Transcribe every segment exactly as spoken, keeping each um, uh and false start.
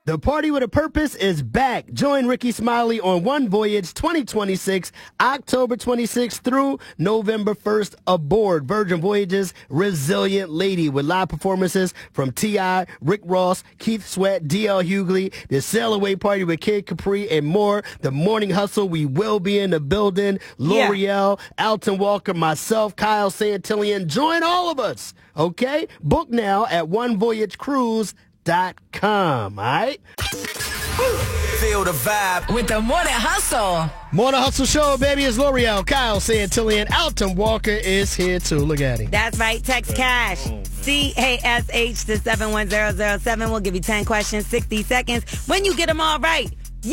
The Party with a Purpose is back. Join Ricky Smiley on One Voyage twenty twenty-six, October twenty-sixth through November first aboard Virgin Voyage's Resilient Lady with live performances from T I, Rick Ross, Keith Sweat, D L Hughley, the Sail Away Party with Kid Capri, and more. The Morning Hustle, we will be in the building. L'Oreal, yeah. Alton Walker, myself, Kyle Santillian. Join all of us, okay? Book now at one voyage cruise dot com, all right? Feel the vibe with the Morning Hustle. Morning Hustle Show, baby. It's L'Oreal, Kyle Santillian. Alton Walker is here, too. Look at him. That's right. Text cash. C A S H to seven one zero zero seven. We'll give you ten questions, sixty seconds. When you get them all right, yay!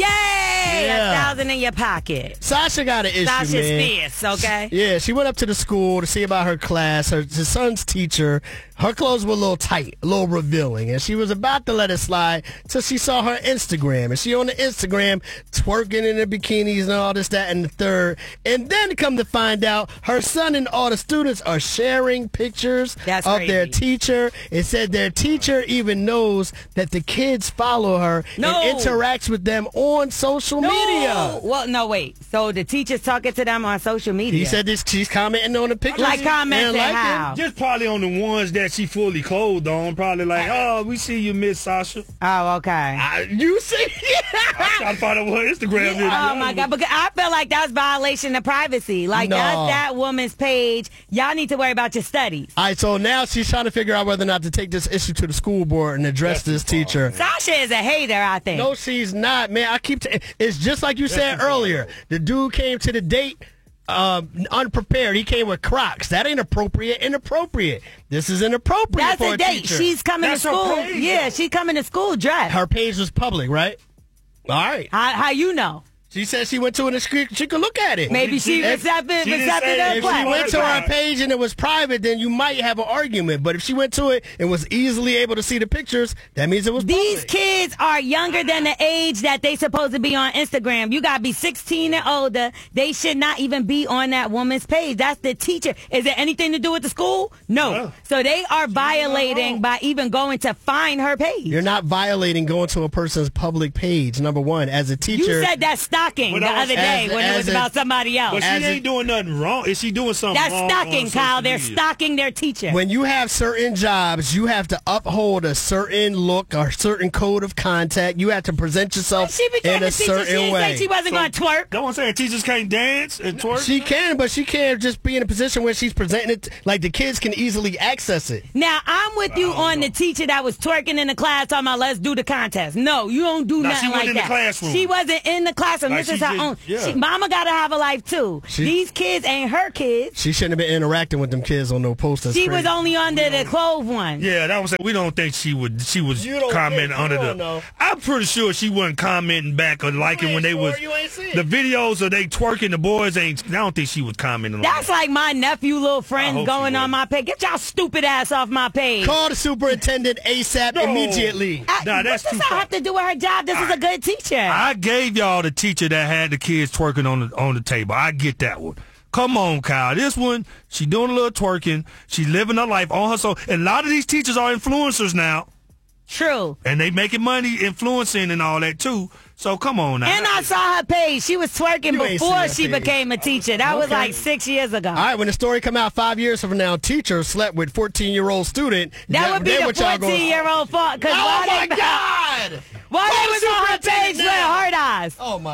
Yeah. A thousand in your pocket. Sasha got an issue, Sasha's man. fierce, okay? Yeah, she went up to the school to see about her class. Her, her son's teacher, her clothes were a little tight, a little revealing, and she was about to let it slide till she saw her Instagram. And she on the Instagram twerking in her bikinis and all this, that, and the third. And then come to find out, her son and all the students are sharing pictures That's of crazy. their teacher. It said their teacher even knows that the kids follow her No. and interacts with them on social No. media. Well, no, wait. So the teacher's talking to them on social media. He said this. She's commenting on the pictures. Like commenting and liking. how? Just probably on the ones that she fully clothed on. Probably like, oh, we see you, Miss Sasha. Oh, okay. I, you see? I'm trying to find out what Instagram is. Oh, my God. Because I feel like that's violation of privacy. Like, No. that's that woman's page. Y'all need to worry about your studies. All right, so now she's trying to figure out whether or not to take this issue to the school board and address this teacher. Sasha is a hater, I think. No, she's not, man. I keep. T- it's just like you said earlier. The dude came to the date um, unprepared. He came with Crocs. That ain't appropriate. Inappropriate. This is inappropriate That's for a a date. teacher. She's coming That's to her school. page. Yeah, she coming to school dressed. Her page was public, right? All right. How, how you know? She said she went to it and she, she could look at it. Maybe she If- accepted, she didn't accepted say her if If request. she went to her page and it was private, then you might have an argument. But if she went to it and was easily able to see the pictures, that means it was These public. kids are younger than the age that they supposed to be on Instagram. You got to be sixteen and older. They should not even be on that woman's page. That's the teacher. Is it anything to do with the school? No. No. So they are violating wrong. by even going to find her page. You're not violating going to a person's public page, number one. As a teacher... You said that's stalking But the I was- other day as- when it as was a- about somebody else. But she As ain't a- doing nothing wrong. Is she doing something That's wrong stalking, on Kyle. social They're media? stalking their teacher. When you have certain jobs, you have to uphold a certain look or certain code of contact. You have to present yourself she became in a a teacher. She certain didn't way. say she wasn't So- going to twerk. That's what I'm saying. Teachers can't dance and twerk. She can, but she can't just be in a position where she's presenting it like the kids can easily access it. Now, I'm with you on the teacher that was twerking in the class talking about let's do the contest. No, you don't do Nah, nothing she wasn't like in the that. classroom. She wasn't in the classroom. Like, this is she her just- own. yeah. She, mama got to have a life, too. She- These kids ain't her kids. She shouldn't have been interacting with them kids on no posters. She was only under the clothes one. Yeah, that was. We don't think she would. She was You don't commenting think- you under don't the. know. I'm pretty sure she wasn't commenting back or liking ain't when they sure? was You ain't see the it. videos of they twerking. The boys ain't. I don't think she was commenting. on That's that. like my nephew, little I friends hope going she on would. my page. Get y'all stupid ass off my page. Call the superintendent ASAP No. immediately. I, Nah, that's what does too that far. have to do with her job? This is a good teacher. I gave y'all the teacher that had the kids twerking on the on the table. I get that one. Come on, Kyle. This one, she doing a little twerking. She living her life on her soul. And a lot of these teachers are influencers now. True. And they making money influencing and all that, too. So come on now. And I saw her page. She was twerking You ain't before seen her she page. became a teacher. That was Okay. like six years ago. All right, when the story come out five years from now, teacher slept with fourteen-year-old student. That would be then the what y'all gonna- fourteen-year-old fault. Cause Oh, why my they, God! Why Call they the was on her superintendent page with now. hard eyes? Oh, my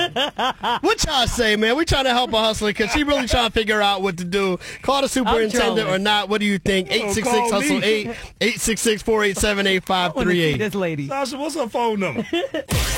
God. What y'all say, man? We trying to help a hustler because she really trying to figure out what to do. Call the superintendent trolling. or not. What do you think? eight six six call me. hustle eight, eight six six, four eight seven, eight five three eight. This lady. Sasha, what's her phone number?